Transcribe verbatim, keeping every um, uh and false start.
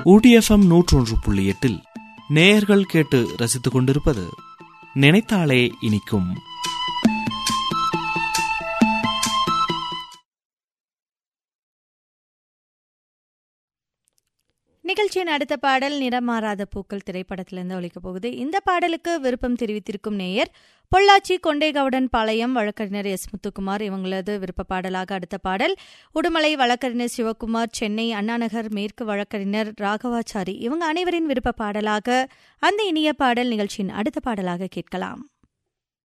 ஊட்டி FM நூற்றொன்று புள்ளி எட்டில் நேயர்கள் கேட்டு ரசித்துக் கொண்டிருப்பது நினைத்தாலே இனிக்கும். நிகழ்ச்சியின் அடுத்த பாடல் நிறமாறாத பூக்கள் திரைப்படத்திலிருந்து ஒலிக்கப் போகுது. இந்த பாடலுக்கு விருப்பம் தெரிவித்திருக்கும் நேயர் பொள்ளாச்சி கொண்டேகவுடன் பாளையம் வழக்கறிஞர் எஸ் முத்துக்குமார். இவங்களது விருப்ப பாடலாக அடுத்த பாடல் உடுமலை வழக்கறிஞர் சிவகுமார், சென்னை அண்ணாநகர் மேற்கு வழக்கறிஞர் ராகவாச்சாரி. இவங்க அனைவரின் விருப்ப பாடலாக அந்த இனிய பாடல் நிகழ்ச்சியின் அடுத்த பாடலாக கேட்கலாம்.